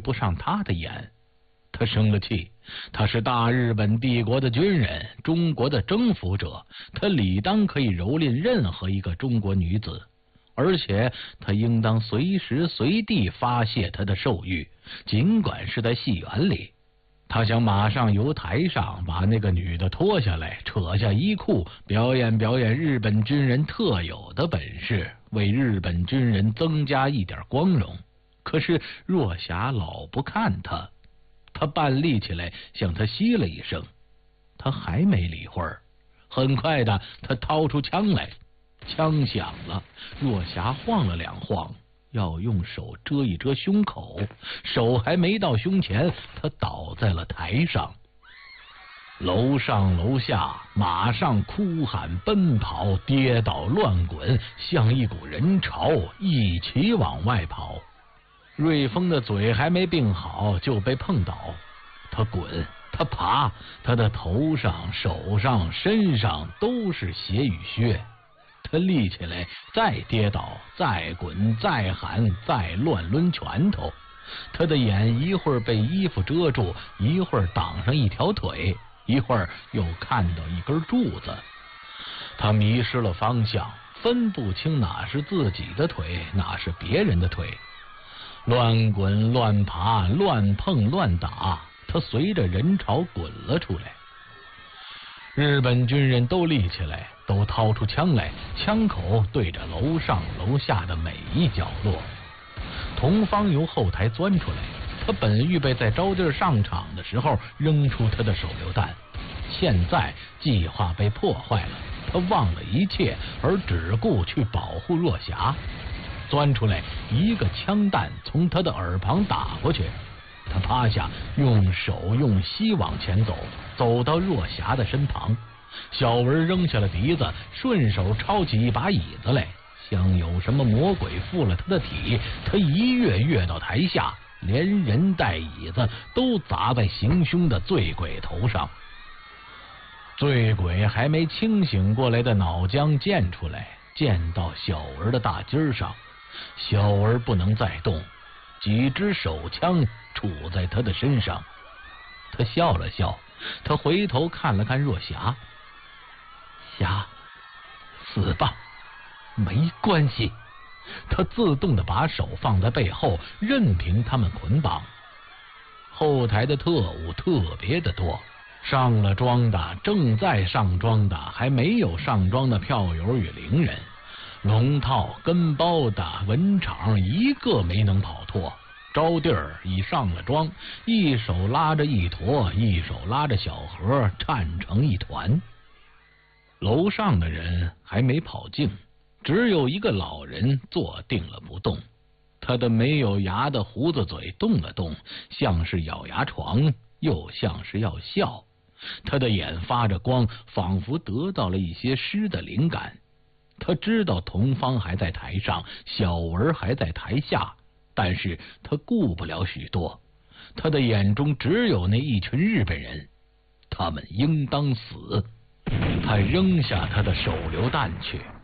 不上他的眼。他生了气，他是大日本帝国的军人，中国的征服者，他理当可以蹂躏任何一个中国女子，而且他应当随时随地发泄他的兽欲，尽管是在戏园里。他想马上由台上把那个女的拖下来，扯下衣裤，表演日本军人特有的本事，为日本军人增加一点光荣。可是若霞老不看他，他半立起来向他吸了一声，他还没理会儿。很快的，他掏出枪来，枪响了，若霞晃了两晃，要用手遮一遮胸口，手还没到胸前，他倒在了台上。楼上楼下马上哭喊奔跑，跌倒乱滚，像一股人潮一起往外跑。瑞丰的嘴还没并好就被碰倒，他滚，他爬，他的头上、手上、身上都是血与血。他立起来，再跌倒，再滚，再喊，再乱抡拳头。他的眼一会儿被衣服遮住，一会儿挡上一条腿，一会儿又看到一根柱子。他迷失了方向，分不清哪是自己的腿，哪是别人的腿。乱滚乱爬乱碰乱打，他随着人潮滚了出来。日本军人都立起来，都掏出枪来，枪口对着楼上楼下的每一角落。童芳由后台钻出来，他本预备在招娣上场的时候扔出他的手榴弹，现在计划被破坏了，他忘了一切，而只顾去保护若霞。钻出来，一个枪弹从他的耳旁打过去，他趴下，用手用膝往前走，走到若霞的身旁。小文扔下了笛子，顺手抄起一把椅子来，像有什么魔鬼附了他的体，他一跃到台下，连人带椅子都砸在行凶的醉鬼头上。醉鬼还没清醒过来的脑浆溅出来，溅到小文的大襟上。小文不能再动，几支手枪杵在他的身上。他笑了笑，他回头看了看若霞，霞，死吧，没关系。他自动的把手放在背后，任凭他们捆绑。后台的特务特别的多，上了妆的，正在上妆的，还没有上妆的票友与伶人，龙套跟包的文场一个没能跑脱。招娣儿已上了妆，一手拉着一坨，一手拉着小盒，颤成一团。楼上的人还没跑净，只有一个老人坐定了不动，他的没有牙的胡子嘴动了动，像是咬牙床，又像是要笑。他的眼发着光，仿佛得到了一些诗的灵感。他知道童芳还在台上，小文还在台下，但是他顾不了许多，他的眼中只有那一群日本人，他们应当死。他扔下他的手榴弹去。